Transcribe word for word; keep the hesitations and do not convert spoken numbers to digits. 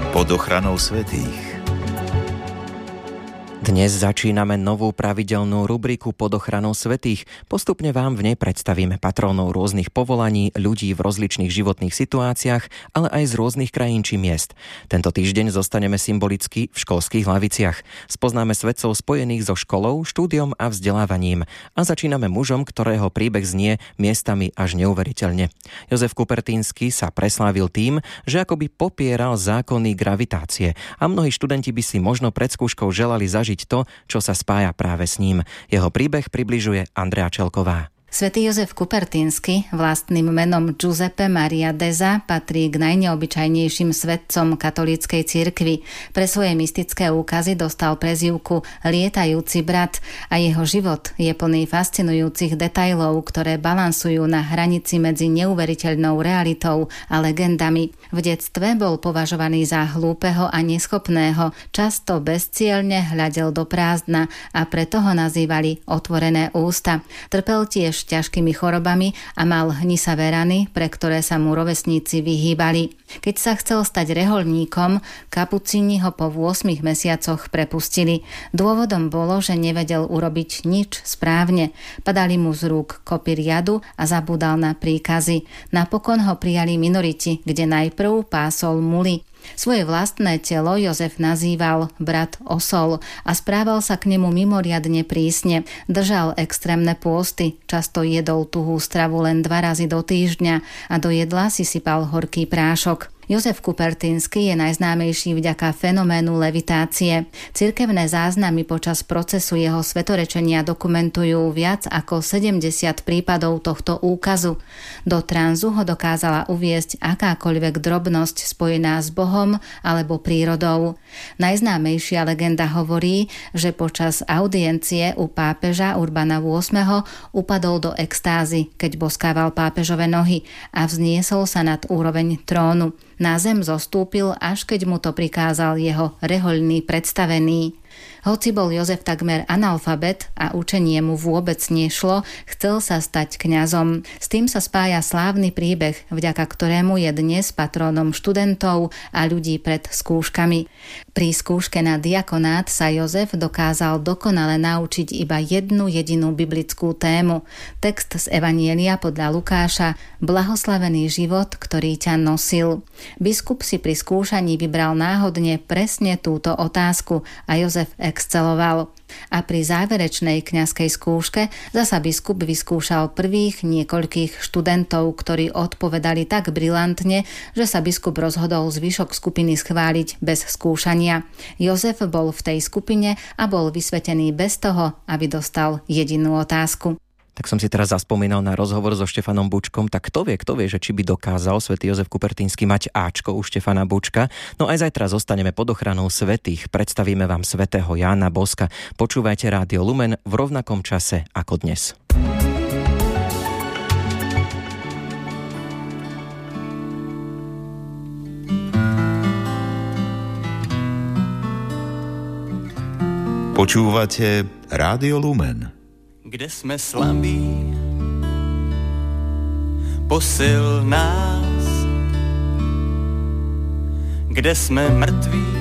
Pod ochranou svätých. Dnes začíname novú pravidelnú rubriku Pod ochranou svätých. Postupne vám v nej predstavíme patrónov rôznych povolaní, ľudí v rozličných životných situáciách, ale aj z rôznych krajín či miest. Tento týždeň zostaneme symbolicky v školských laviciach. Spoznáme svetcov spojených so školou, štúdiom a vzdelávaním. A začíname mužom, ktorého príbeh znie miestami až neuveriteľne. Jozef Kupertínsky sa preslávil tým, že akoby popieral zákony gravitácie a mnohí študenti by si možno pred skúškou želali zažiť to, čo sa spája práve s ním. Jeho príbeh približuje Andrea Čelková. Svätý Jozef Kupertínsky, vlastným menom Giuseppe Maria Deza, patrí k najneobyčajnejším svetcom katolíckej cirkvi. Pre svoje mystické úkazy dostal prezývku Lietajúci brat a jeho život je plný fascinujúcich detailov, ktoré balansujú na hranici medzi neuveriteľnou realitou a legendami. V detstve bol považovaný za hlúpeho a neschopného, často bezcielne hľadel do prázdna a preto ho nazývali otvorené ústa. Trpel tiež ťažkými chorobami a mal hnisavé rany, pre ktoré sa mu rovesníci vyhýbali. Keď sa chcel stať rehoľníkom, kapucíni ho po ôsmich mesiacoch prepustili. Dôvodom bolo, že nevedel urobiť nič správne. Padali mu z rúk kopy riadu a zabúdal na príkazy. Napokon ho prijali minoriti, kde najprv pásol muly. Svoje vlastné telo Jozef nazýval brat osol a správal sa k nemu mimoriadne prísne. Držal extrémne pôsty, často jedol tuhú stravu len dva razy do týždňa a do jedla si sypal horký prášok. Jozef Kupertínsky je najznámejší vďaka fenoménu levitácie. Cirkevné záznamy počas procesu jeho svetorečenia dokumentujú viac ako sedemdesiat prípadov tohto úkazu. Do tranzu ho dokázala uviesť akákoľvek drobnosť spojená s Bohom alebo prírodou. Najznámejšia legenda hovorí, že počas audiencie u pápeža Urbana ôsmeho upadol do extázy, keď boskával pápežove nohy a vzniesol sa nad úroveň trónu. Na zem zostúpil, až keď mu to prikázal jeho rehoľný predstavený. Hoci bol Jozef takmer analfabet a učenie mu vôbec nešlo, chcel sa stať kňazom. S tým sa spája slávny príbeh, vďaka ktorému je dnes patrónom študentov a ľudí pred skúškami. Pri skúške na diakonát sa Jozef dokázal dokonale naučiť iba jednu jedinú biblickú tému. Text z Evanjelia podľa Lukáša: Blahoslavený život, ktorý ťa nosil. Biskup si pri skúšaní vybral náhodne presne túto otázku a Jozef exceloval. A pri záverečnej kňazskej skúške zasa biskup vyskúšal prvých niekoľkých študentov, ktorí odpovedali tak brilantne, že sa biskup rozhodol zvyšok skupiny schváliť bez skúšania. Jozef bol v tej skupine a bol vysvetený bez toho, aby dostal jedinú otázku. Tak som si teraz zaspomínal na rozhovor so Štefanom Bučkom, tak kto vie, kto vie, že či by dokázal svätý Jozef Kupertínsky mať áčko u Štefana Bučka. No aj zajtra zostaneme pod ochranou svätých. Predstavíme vám svätého Jána Boska. Počúvajte Rádio Lumen v rovnakom čase ako dnes. Počúvate Rádio Lumen. Kde sme slabí, posil nás. Kde sme mŕtví,